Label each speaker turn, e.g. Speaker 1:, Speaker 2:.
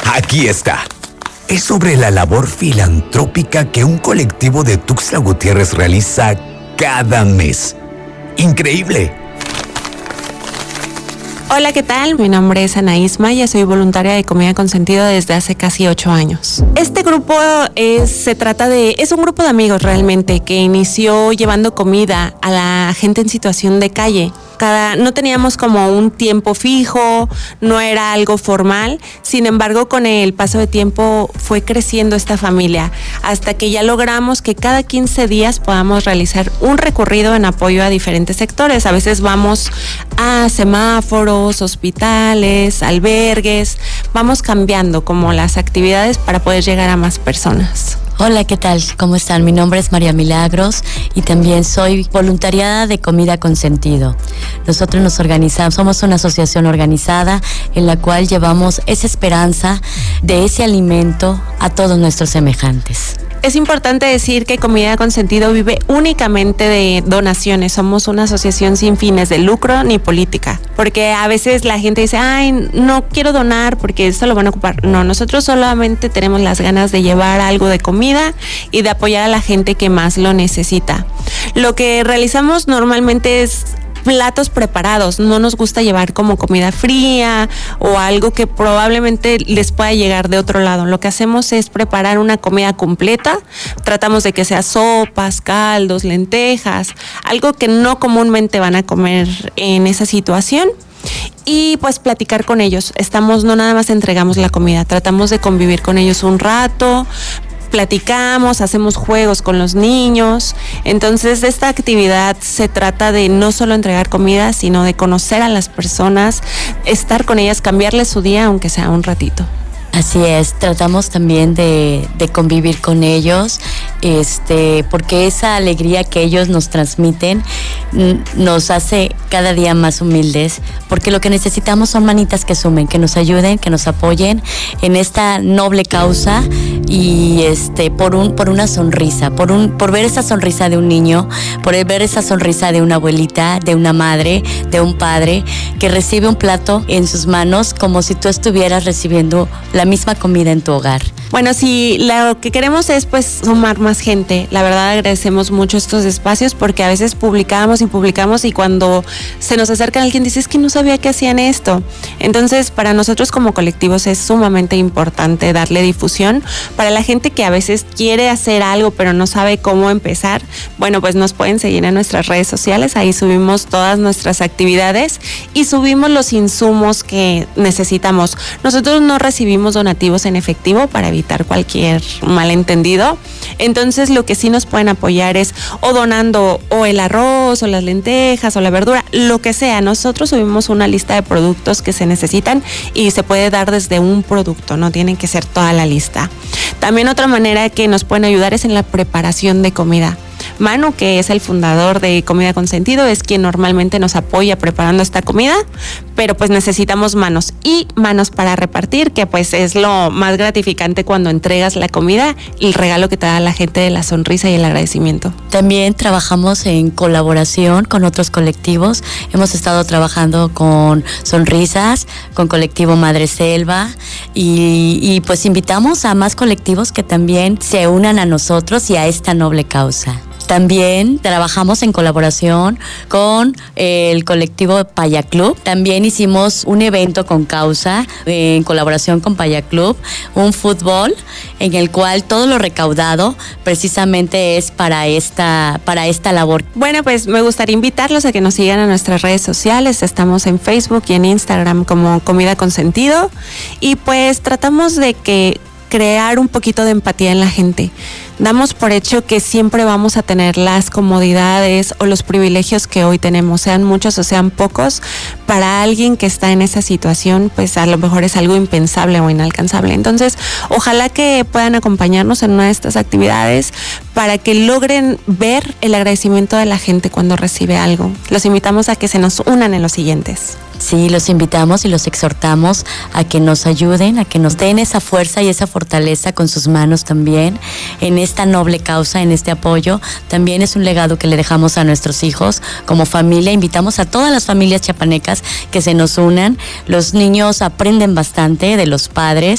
Speaker 1: Aquí está. Es sobre la labor filantrópica que un colectivo de Tuxtla Gutiérrez realiza cada mes. ¡Increíble!
Speaker 2: Hola, ¿qué tal? Mi nombre es Anaís Maya, soy voluntaria de Comida con Sentido desde hace casi 8 años. Este grupo es un grupo de amigos realmente que inició llevando comida a la gente en situación de calle. No teníamos como un tiempo fijo, no era algo formal, sin embargo con el paso de tiempo fue creciendo esta familia hasta que ya logramos que cada 15 días podamos realizar un recorrido en apoyo a diferentes sectores. A veces vamos a semáforos, hospitales, albergues, vamos cambiando como las actividades para poder llegar a más personas.
Speaker 3: Hola, ¿qué tal? ¿Cómo están? Mi nombre es María Milagros y también soy voluntariada de Comida con Sentido. Nosotros nos organizamos, somos una asociación organizada en la cual llevamos esa esperanza de ese alimento a todos nuestros semejantes.
Speaker 2: Es importante decir que Comida con Sentido vive únicamente de donaciones. Somos una asociación sin fines de lucro ni política. Porque a veces la gente dice, ay, no quiero donar porque esto lo van a ocupar. No, nosotros solamente tenemos las ganas de llevar algo de comida y de apoyar a la gente que más lo necesita. Lo que realizamos normalmente es platos preparados, no nos gusta llevar como comida fría o algo que probablemente les pueda llegar de otro lado. Lo que hacemos es preparar una comida completa, tratamos de que sea sopas, caldos, lentejas, algo que no comúnmente van a comer en esa situación. Y pues platicar con ellos. No nada más entregamos la comida, tratamos de convivir con ellos un rato, platicamos, hacemos juegos con los niños. Entonces esta actividad se trata de no solo entregar comida, sino de conocer a las personas, estar con ellas, cambiarles su día aunque sea un ratito.
Speaker 3: Así es, tratamos también de convivir con ellos, porque esa alegría que ellos nos transmiten nos hace cada día más humildes, porque lo que necesitamos son manitas que sumen, que nos ayuden, que nos apoyen en esta noble causa y por una sonrisa, por ver esa sonrisa de un niño, por ver esa sonrisa de una abuelita, de una madre, de un padre que recibe un plato en sus manos como si tú estuvieras recibiendo la misma comida en tu hogar.
Speaker 2: Bueno, sí, lo que queremos es pues sumar más gente. La verdad agradecemos mucho estos espacios porque a veces publicamos y cuando se nos acerca alguien dice, es que no sabía que hacían esto. Entonces para nosotros como colectivos es sumamente importante darle difusión. Para la gente que a veces quiere hacer algo pero no sabe cómo empezar, bueno, pues nos pueden seguir en nuestras redes sociales, ahí subimos todas nuestras actividades y subimos los insumos que necesitamos. Nosotros no recibimos donativos en efectivo para evitar cualquier malentendido. Entonces lo que sí nos pueden apoyar es o donando o el arroz o las lentejas o la verdura, lo que sea. Nosotros subimos una lista de productos que se necesitan y se puede dar desde un producto, no tiene que ser toda la lista. También otra manera que nos pueden ayudar es en la preparación de comida. Manu, que es el fundador de Comida con Sentido, es quien normalmente nos apoya preparando esta comida, pero pues necesitamos manos para repartir, que pues es lo más gratificante cuando entregas la comida y el regalo que te da la gente de la sonrisa y el agradecimiento.
Speaker 3: También trabajamos en colaboración con otros colectivos. Hemos estado trabajando con Sonrisas, con Colectivo Madre Selva y pues invitamos a más colectivos que también se unan a nosotros y a esta noble causa. También trabajamos en colaboración con el colectivo Paya Club. También hicimos un evento con causa en colaboración con Paya Club, un fútbol en el cual todo lo recaudado precisamente es para esta labor.
Speaker 2: Bueno, pues me gustaría invitarlos a que nos sigan a nuestras redes sociales. Estamos en Facebook y en Instagram como Comida con Sentido y pues tratamos de crear un poquito de empatía en la gente. Damos por hecho que siempre vamos a tener las comodidades o los privilegios que hoy tenemos, sean muchos o sean pocos. Para alguien que está en esa situación, pues a lo mejor es algo impensable o inalcanzable. Entonces, ojalá que puedan acompañarnos en una de estas actividades para que logren ver el agradecimiento de la gente cuando recibe algo. Los invitamos a que se nos unan en los siguientes.
Speaker 3: Sí, los invitamos y los exhortamos a que nos ayuden, a que nos den esa fuerza y esa fortaleza con sus manos también en esta noble causa, en este apoyo. También es un legado que le dejamos a nuestros hijos como familia. Invitamos a todas las familias chiapanecas que se nos unan. Los niños aprenden bastante de los padres